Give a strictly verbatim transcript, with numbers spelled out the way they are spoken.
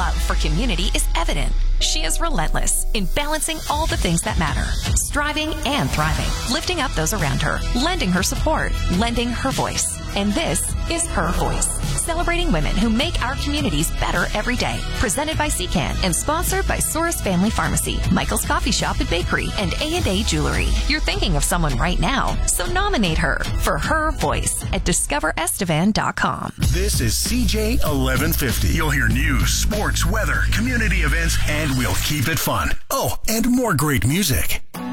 love for community is evident. She is relentless in balancing all the things that matter, striving and thriving, lifting up those around her, lending her support, lending her voice. And this is Her Voice, celebrating women who make our communities better every day. Presented by C CAN and sponsored by Soros Family Pharmacy, Michael's Coffee Shop and Bakery, and A and A Jewelry. You're thinking of someone right now, so nominate her for Her Voice at discover estevan dot com. This is C J eleven fifty. You'll hear news, sports, weather, community events, and we'll keep it fun. Oh, and more great music.